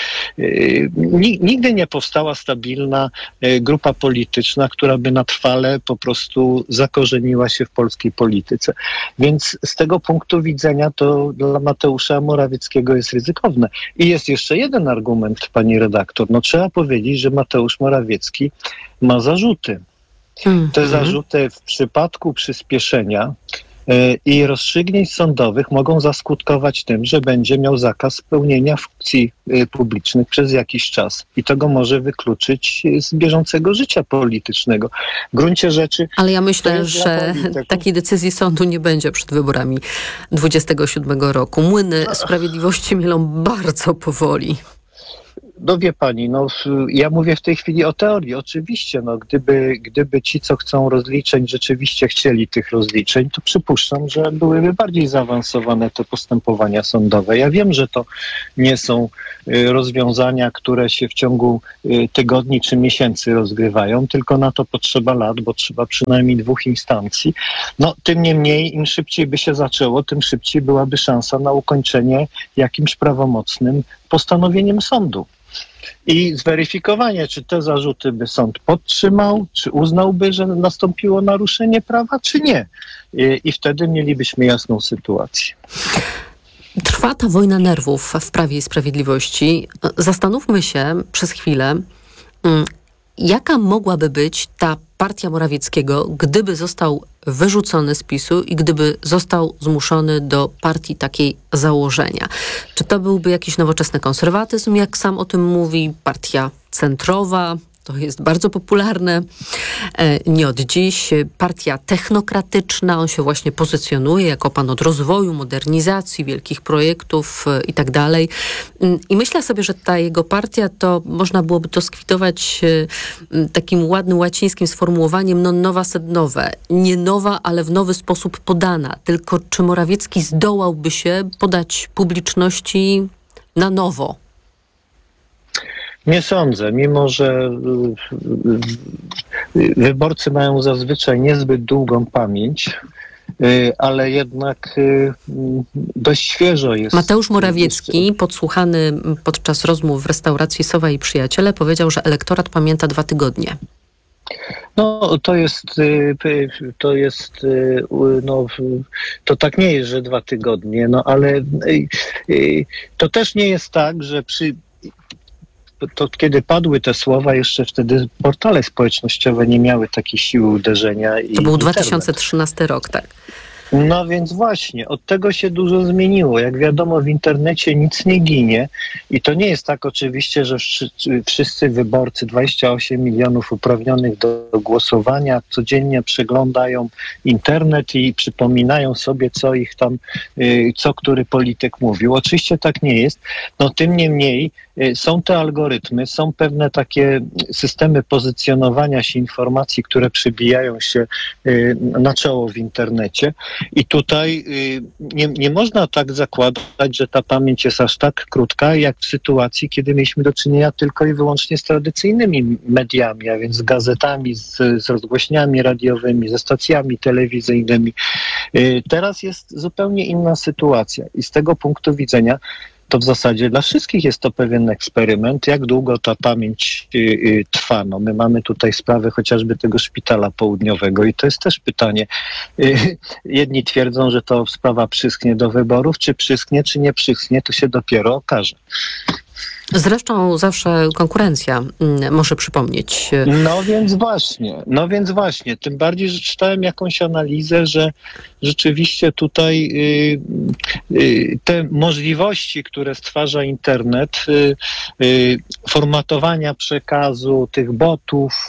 nigdy nie powstała stabilna grupa polityczna, która by na trwale po prostu zakorzeniła się w polskiej polityce. Więc z tego punktu widzenia to dla Mateusza Morawieckiego jest ryzykowne. I jest jeszcze jeden argument, pani redaktor. Trzeba powiedzieć, że Mateusz Morawiecki ma zarzuty. Te zarzuty w przypadku przyspieszenia i rozstrzygnięć sądowych mogą zaskutkować tym, że będzie miał zakaz pełnienia funkcji publicznych przez jakiś czas. I to go może wykluczyć z bieżącego życia politycznego. W gruncie rzeczy... Ale ja myślę, że takiej decyzji sądu nie będzie przed wyborami 27 roku. Młyny sprawiedliwości mielą bardzo powoli. Wie pani, ja mówię w tej chwili o teorii. Oczywiście, gdyby ci, co chcą rozliczeń, rzeczywiście chcieli tych rozliczeń, to przypuszczam, że byłyby bardziej zaawansowane te postępowania sądowe. Ja wiem, że to nie są rozwiązania, które się w ciągu tygodni czy miesięcy rozgrywają, tylko na to potrzeba lat, bo trzeba przynajmniej 2 instancji. Tym niemniej, im szybciej by się zaczęło, tym szybciej byłaby szansa na ukończenie jakimś prawomocnym postanowieniem sądu. i zweryfikowanie, czy te zarzuty by sąd podtrzymał, czy uznałby, że nastąpiło naruszenie prawa, czy nie. I wtedy mielibyśmy jasną sytuację. Trwa ta wojna nerwów w Prawie i Sprawiedliwości. Zastanówmy się przez chwilę, jaka mogłaby być ta partia Morawieckiego, gdyby został wyrzucony z PiS-u i gdyby został zmuszony do partii takiej założenia. Czy to byłby jakiś nowoczesny konserwatyzm, jak sam o tym mówi, partia centrowa? To jest bardzo popularne, nie od dziś. Partia technokratyczna, on się właśnie pozycjonuje jako pan od rozwoju, modernizacji, wielkich projektów i tak dalej. I myślę sobie, że ta jego partia, to można byłoby to skwitować takim ładnym łacińskim sformułowaniem non nova sed nowe. Nie nowa, ale w nowy sposób podana. Tylko czy Morawiecki zdołałby się podać publiczności na nowo? Nie sądzę, mimo że wyborcy mają zazwyczaj niezbyt długą pamięć, ale jednak dość świeżo jest. Mateusz Morawiecki, podsłuchany podczas rozmów w restauracji Sowa i Przyjaciele, powiedział, że elektorat pamięta 2 tygodnie. No, to tak nie jest, że 2 tygodnie, no ale to też nie jest tak, że to kiedy padły te słowa, jeszcze wtedy portale społecznościowe nie miały takiej siły uderzenia. To był 2013 rok, tak. No więc właśnie, od tego się dużo zmieniło. Jak wiadomo, w internecie nic nie ginie i to nie jest tak oczywiście, że wszyscy wyborcy, 28 milionów uprawnionych do głosowania, codziennie przeglądają internet i przypominają sobie, co ich tam, co który polityk mówił. Oczywiście tak nie jest. No tym niemniej są te algorytmy, są pewne takie systemy pozycjonowania się informacji, które przybijają się na czoło w internecie. I tutaj nie można tak zakładać, że ta pamięć jest aż tak krótka, jak w sytuacji, kiedy mieliśmy do czynienia tylko i wyłącznie z tradycyjnymi mediami, a więc z gazetami, z rozgłośniami radiowymi, ze stacjami telewizyjnymi. Teraz jest zupełnie inna sytuacja i z tego punktu widzenia to w zasadzie dla wszystkich jest to pewien eksperyment, jak długo ta pamięć trwa. No, my mamy tutaj sprawę chociażby tego szpitala południowego i to jest też pytanie. Jedni twierdzą, że to sprawa przyschnie do wyborów, czy przyschnie, czy nie przyschnie, to się dopiero okaże. Zresztą zawsze konkurencja może przypomnieć. No więc właśnie. Tym bardziej, że czytałem jakąś analizę, że rzeczywiście tutaj te możliwości, które stwarza internet, formatowania przekazu, tych botów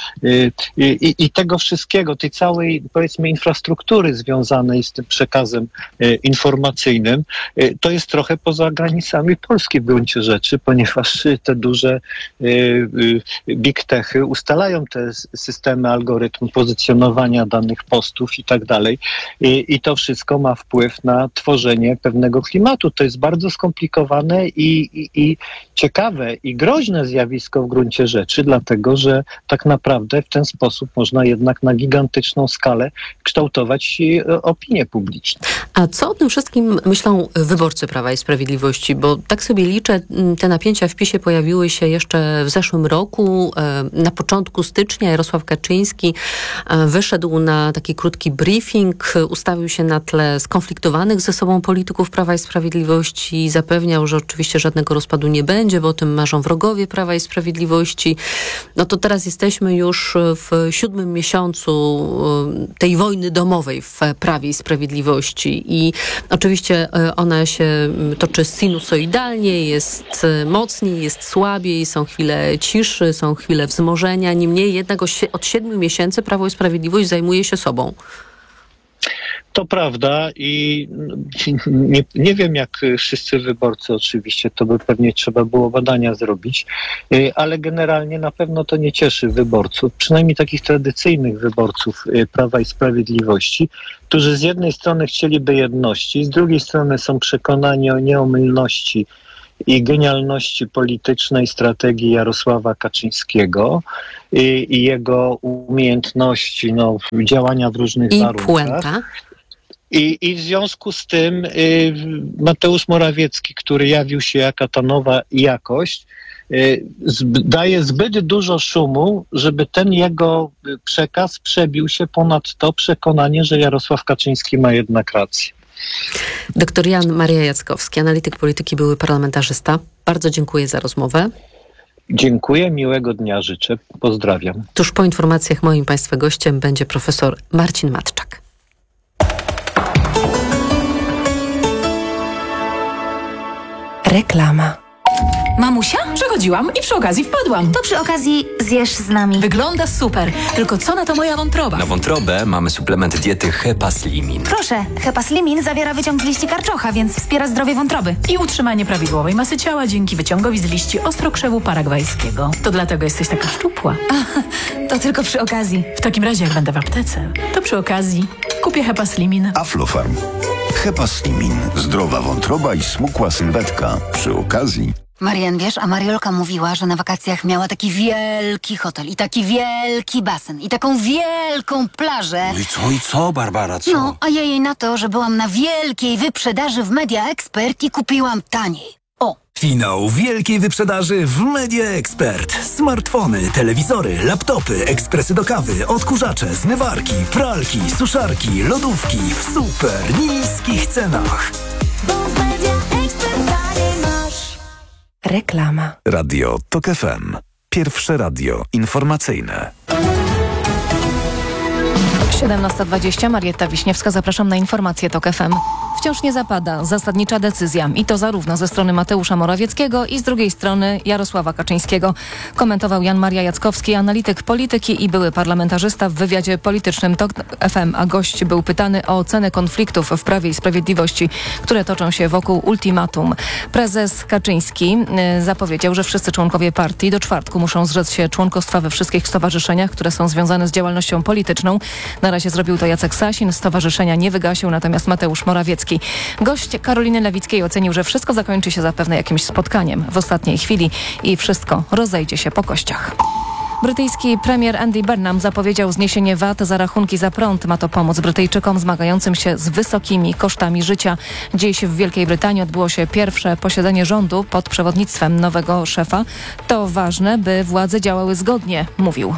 i tego wszystkiego, tej całej, powiedzmy, infrastruktury związanej z tym przekazem informacyjnym, to jest trochę poza granicami Polski w gruncie rzeczy, ponieważ te duże big techy ustalają te systemy algorytmu pozycjonowania danych postów i tak dalej. I to wszystko ma wpływ na tworzenie pewnego klimatu. To jest bardzo skomplikowane i ciekawe i groźne zjawisko w gruncie rzeczy, dlatego że tak naprawdę w ten sposób można jednak na gigantyczną skalę kształtować opinię publiczną. A co o tym wszystkim myślą wyborcy Prawa i Sprawiedliwości? Bo tak sobie liczę, te napięcia w PiS-ie pojawiły się jeszcze w zeszłym roku. Na początku stycznia Jarosław Kaczyński wyszedł na taki krótki briefing, ustawił się na tle skonfliktowanych ze sobą polityków Prawa i Sprawiedliwości i zapewniał, że oczywiście żadnego rozpadu nie będzie, bo o tym marzą wrogowie Prawa i Sprawiedliwości. No to teraz jesteśmy już w 7. miesiącu tej wojny domowej w Prawie i Sprawiedliwości i oczywiście ona się toczy sinusoidalnie, jest mocniej, jest słabiej, są chwile ciszy, są chwile wzmożenia. Niemniej jednak od 7 miesięcy Prawo i Sprawiedliwość zajmuje się sobą. To prawda i nie wiem jak wszyscy wyborcy oczywiście, to by pewnie trzeba było badania zrobić, ale generalnie na pewno to nie cieszy wyborców, przynajmniej takich tradycyjnych wyborców Prawa i Sprawiedliwości, którzy z jednej strony chcieliby jedności, z drugiej strony są przekonani o nieomylności i genialności politycznej strategii Jarosława Kaczyńskiego i jego umiejętności działania w różnych warunkach. Puenta. I w związku z tym Mateusz Morawiecki, który jawił się jako ta nowa jakość, daje zbyt dużo szumu, żeby ten jego przekaz przebił się ponad to przekonanie, że Jarosław Kaczyński ma jednak rację. Doktor Jan Maria Jackowski, analityk polityki, były parlamentarzysta. Bardzo dziękuję za rozmowę. Dziękuję, miłego dnia życzę. Pozdrawiam. Tuż po informacjach moim Państwa gościem będzie profesor Marcin Matczak. Reklama. Mamusia? Przechodziłam i przy okazji wpadłam. To przy okazji zjesz z nami. Wygląda super, tylko co na to moja wątroba? Na wątrobę mamy suplement diety Hepaslimin. Proszę, Hepaslimin zawiera wyciąg z liści karczocha, więc wspiera zdrowie wątroby. I utrzymanie prawidłowej masy ciała dzięki wyciągowi z liści ostrokrzewu paragwajskiego. To dlatego jesteś taka szczupła. To tylko przy okazji. W takim razie, jak będę w aptece, to przy okazji kupię Hepaslimin. Aflofarm. Hepaslimin. Zdrowa wątroba i smukła sylwetka. Przy okazji... Marian, wiesz, a Mariolka mówiła, że na wakacjach miała taki wielki hotel i taki wielki basen i taką wielką plażę. No i co, Barbara, co? No, a ja jej na to, że byłam na wielkiej wyprzedaży w Media Expert i kupiłam taniej. Finał wielkiej wyprzedaży w Media Expert. Smartfony, telewizory, laptopy, ekspresy do kawy, odkurzacze, zmywarki, pralki, suszarki, lodówki w super niskich cenach. Reklama. Radio TOK FM. Pierwsze radio informacyjne. 17:20, Marietta Wiśniewska, zapraszam na informacje TOK FM. Wciąż nie zapada zasadnicza decyzja i to zarówno ze strony Mateusza Morawieckiego i z drugiej strony Jarosława Kaczyńskiego. Komentował Jan Maria Jackowski, analityk polityki i były parlamentarzysta w wywiadzie politycznym TOK FM, a gość był pytany o ocenę konfliktów w Prawie i Sprawiedliwości, które toczą się wokół ultimatum. Prezes Kaczyński zapowiedział, że wszyscy członkowie partii do czwartku muszą zrzec się członkostwa we wszystkich stowarzyszeniach, które są związane z działalnością polityczną. Na razie zrobił to Jacek Sasin, stowarzyszenia nie wygasił, natomiast Mateusz Morawiecki. Gość Karoliny Lewickiej ocenił, że wszystko zakończy się zapewne jakimś spotkaniem w ostatniej chwili i wszystko rozejdzie się po kościach. Brytyjski premier Andy Burnham zapowiedział zniesienie VAT za rachunki za prąd. Ma to pomóc Brytyjczykom zmagającym się z wysokimi kosztami życia. Dziś w Wielkiej Brytanii odbyło się pierwsze posiedzenie rządu pod przewodnictwem nowego szefa. To ważne, by władze działały zgodnie, mówił.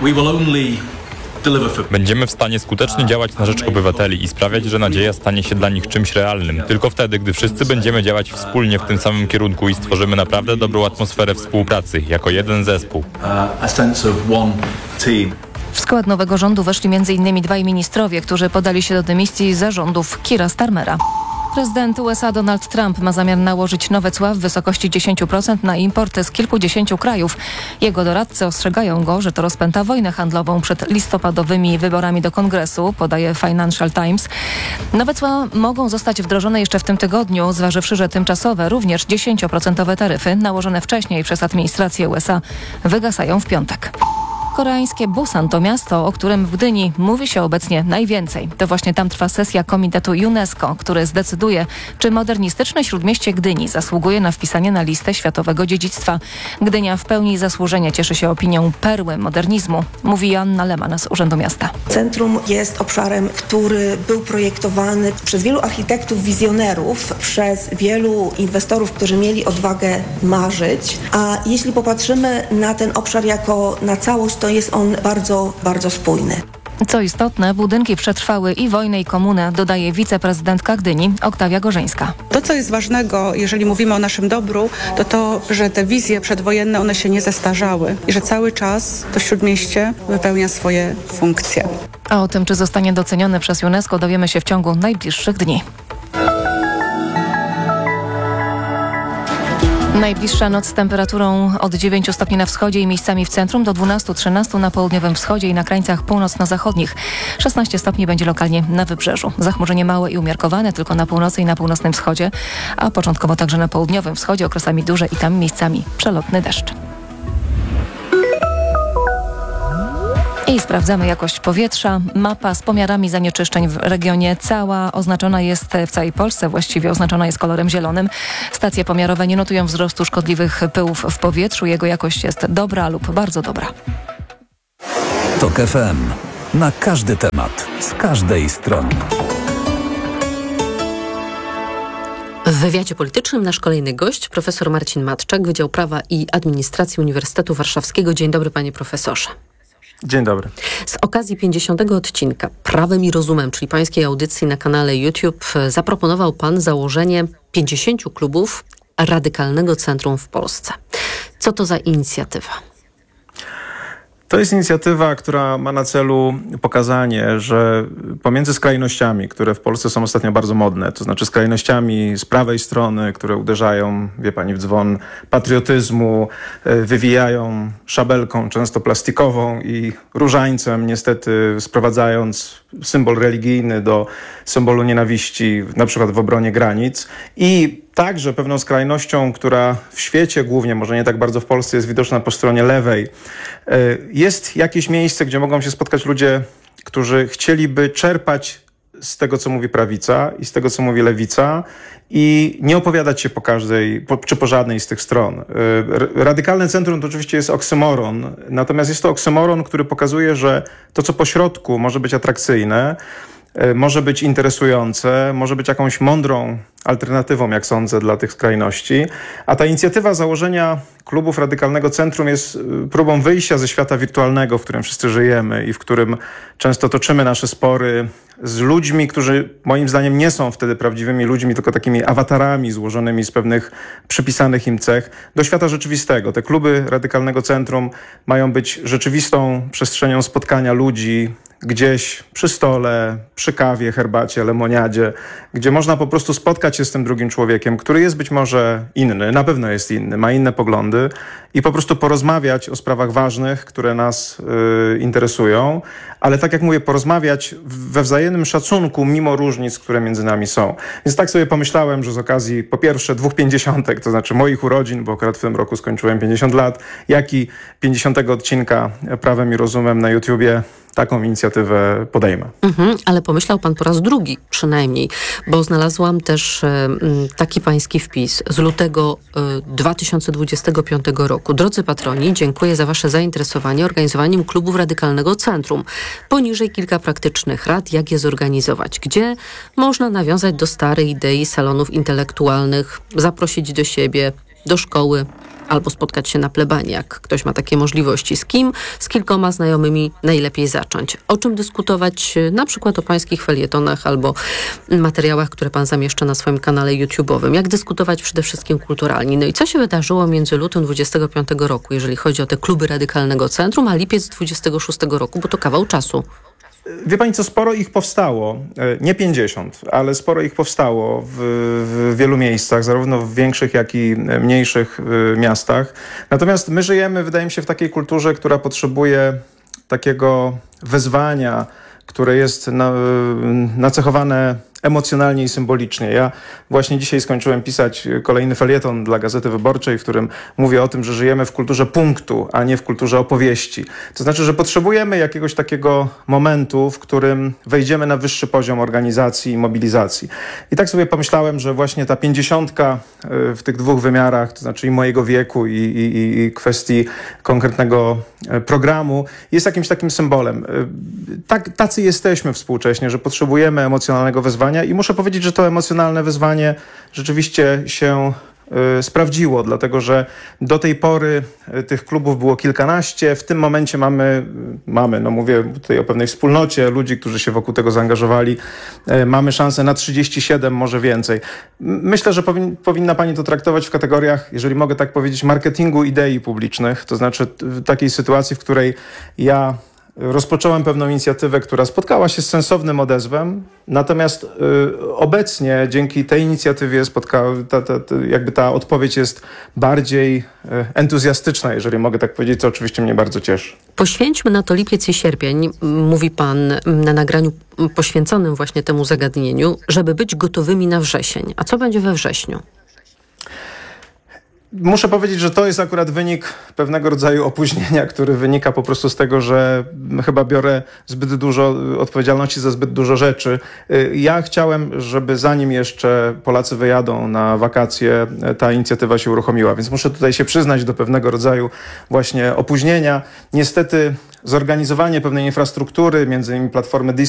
Będziemy w stanie skutecznie działać na rzecz obywateli i sprawiać, że nadzieja stanie się dla nich czymś realnym. Tylko wtedy, gdy wszyscy będziemy działać wspólnie w tym samym kierunku i stworzymy naprawdę dobrą atmosferę współpracy, jako jeden zespół. W skład nowego rządu weszli m.in. dwaj ministrowie, którzy podali się do dymisji za rządów Keira Starmera. Prezydent USA Donald Trump ma zamiar nałożyć nowe cła w wysokości 10% na import z kilkudziesięciu krajów. Jego doradcy ostrzegają go, że to rozpęta wojnę handlową przed listopadowymi wyborami do Kongresu, podaje Financial Times. Nowe cła mogą zostać wdrożone jeszcze w tym tygodniu, zważywszy, że tymczasowe, również 10% taryfy nałożone wcześniej przez administrację USA wygasają w piątek. Koreańskie Busan to miasto, o którym w Gdyni mówi się obecnie najwięcej. To właśnie tam trwa sesja Komitetu UNESCO, który zdecyduje, czy modernistyczne śródmieście Gdyni zasługuje na wpisanie na listę światowego dziedzictwa. Gdynia w pełni zasłużenie cieszy się opinią perły modernizmu, mówi Joanna Lehmann z Urzędu Miasta. Centrum jest obszarem, który był projektowany przez wielu architektów, wizjonerów, przez wielu inwestorów, którzy mieli odwagę marzyć. A jeśli popatrzymy na ten obszar jako na całość, to jest on bardzo, bardzo spójny. Co istotne, budynki przetrwały i wojnę, i komunę, dodaje wiceprezydentka Gdyni Oktawia Gorzeńska. To, co jest ważnego, jeżeli mówimy o naszym dobru, to to, że te wizje przedwojenne, one się nie zestarzały i że cały czas to śródmieście wypełnia swoje funkcje. A o tym, czy zostanie doceniony przez UNESCO, dowiemy się w ciągu najbliższych dni. Najbliższa noc z temperaturą od 9 stopni na wschodzie i miejscami w centrum do 12-13 na południowym wschodzie i na krańcach północno-zachodnich. 16 stopni będzie lokalnie na wybrzeżu. Zachmurzenie małe i umiarkowane tylko na północy i na północnym wschodzie, a początkowo także na południowym wschodzie, okresami duże i tam miejscami przelotny deszcz. I sprawdzamy jakość powietrza. Mapa z pomiarami zanieczyszczeń w regionie cała oznaczona jest w całej Polsce, właściwie oznaczona jest kolorem zielonym. Stacje pomiarowe nie notują wzrostu szkodliwych pyłów w powietrzu. Jego jakość jest dobra lub bardzo dobra. TOK FM. Na każdy temat, z każdej strony. wywiadzie politycznym nasz kolejny gość, profesor Marcin Matczak, Wydział Prawa i Administracji Uniwersytetu Warszawskiego. Dzień dobry, panie profesorze. Dzień dobry. Z okazji 50. odcinka Prawem i Rozumem, czyli pańskiej audycji na kanale YouTube, zaproponował pan założenie 50 klubów Radykalnego Centrum w Polsce. Co to za inicjatywa? To jest inicjatywa, która ma na celu pokazanie, że pomiędzy skrajnościami, które w Polsce są ostatnio bardzo modne, to znaczy skrajnościami z prawej strony, które uderzają, wie pani, w dzwon patriotyzmu, wywijają szabelką, często plastikową i różańcem, niestety sprowadzając symbol religijny do symbolu nienawiści, na przykład w obronie granic, i także pewną skrajnością, która w świecie głównie, może nie tak bardzo w Polsce, jest widoczna po stronie lewej. Jest jakieś miejsce, gdzie mogą się spotkać ludzie, którzy chcieliby czerpać z tego, co mówi prawica i z tego, co mówi lewica i nie opowiadać się po każdej, czy po żadnej z tych stron. Radykalne centrum to oczywiście jest oksymoron, natomiast jest to oksymoron, który pokazuje, że to, co po środku może być atrakcyjne, może być interesujące, może być jakąś mądrą alternatywą, jak sądzę, dla tych skrajności. A ta inicjatywa założenia klubów Radykalnego Centrum jest próbą wyjścia ze świata wirtualnego, w którym wszyscy żyjemy i w którym często toczymy nasze spory z ludźmi, którzy moim zdaniem nie są wtedy prawdziwymi ludźmi, tylko takimi awatarami złożonymi z pewnych przypisanych im cech, do świata rzeczywistego. Te kluby Radykalnego Centrum mają być rzeczywistą przestrzenią spotkania ludzi gdzieś przy stole, przy kawie, herbacie, lemoniadzie, gdzie można po prostu spotkać się z tym drugim człowiekiem, który jest być może inny, na pewno jest inny, ma inne poglądy i po prostu porozmawiać o sprawach ważnych, które nas interesują, ale tak jak mówię, porozmawiać we wzajemnym szacunku, mimo różnic, które między nami są. Więc tak sobie pomyślałem, że z okazji po pierwsze 2 50, to znaczy moich urodzin, bo akurat w tym roku skończyłem 50 lat, jak i 50. odcinka Prawem i Rozumem na YouTubie, taką inicjatywę podejmę. Ale pomyślał pan po raz drugi przynajmniej, bo znalazłam też taki pański wpis z lutego 2025 roku. Drodzy patroni, dziękuję za wasze zainteresowanie organizowaniem klubów Radykalnego Centrum. Poniżej kilka praktycznych rad, jak je zorganizować. Gdzie można nawiązać do starej idei salonów intelektualnych, zaprosić do siebie, do szkoły, albo spotkać się na plebanii, jak ktoś ma takie możliwości. Z kim? Z kilkoma znajomymi najlepiej zacząć. O czym dyskutować? Na przykład o pańskich felietonach albo materiałach, które pan zamieszcza na swoim kanale YouTube'owym. Jak dyskutować przede wszystkim kulturalnie? No i co się wydarzyło między lutym 25 roku, jeżeli chodzi o te kluby Radykalnego Centrum, a lipiec 26 roku, bo to kawał czasu. Wie pani co, sporo ich powstało, nie 50, ale sporo ich powstało w wielu miejscach, zarówno w większych, jak i mniejszych miastach. Natomiast my żyjemy, wydaje mi się, w takiej kulturze, która potrzebuje takiego wezwania, które jest nacechowane emocjonalnie i symbolicznie. Ja właśnie dzisiaj skończyłem pisać kolejny felieton dla Gazety Wyborczej, w którym mówię o tym, że żyjemy w kulturze punktu, a nie w kulturze opowieści. To znaczy, że potrzebujemy jakiegoś takiego momentu, w którym wejdziemy na wyższy poziom organizacji i mobilizacji. I tak sobie pomyślałem, że właśnie ta 50 w tych 2 wymiarach, to znaczy i mojego wieku i kwestii konkretnego programu, jest jakimś takim symbolem. Tacy jesteśmy współcześnie, że potrzebujemy emocjonalnego wezwania i muszę powiedzieć, że to emocjonalne wyzwanie rzeczywiście się sprawdziło, dlatego że do tej pory tych klubów było kilkanaście. W tym momencie mamy, no mówię tutaj o pewnej wspólnocie ludzi, którzy się wokół tego zaangażowali. Mamy szansę na 37, może więcej. Myślę, że powinna pani to traktować w kategoriach, jeżeli mogę tak powiedzieć, marketingu idei publicznych. To znaczy takiej sytuacji, w której ja rozpocząłem pewną inicjatywę, która spotkała się z sensownym odezwem, natomiast obecnie dzięki tej inicjatywie jakby ta odpowiedź jest bardziej entuzjastyczna, jeżeli mogę tak powiedzieć, co oczywiście mnie bardzo cieszy. Poświęćmy na to lipiec i sierpień, mówi pan na nagraniu poświęconym właśnie temu zagadnieniu, żeby być gotowymi na wrzesień. A co będzie we wrześniu? Muszę powiedzieć, że to jest akurat wynik pewnego rodzaju opóźnienia, który wynika po prostu z tego, że chyba biorę zbyt dużo odpowiedzialności za zbyt dużo rzeczy. Ja chciałem, żeby zanim jeszcze Polacy wyjadą na wakacje, ta inicjatywa się uruchomiła, więc muszę tutaj się przyznać do pewnego rodzaju właśnie opóźnienia. Niestety zorganizowanie pewnej infrastruktury, między innymi platformy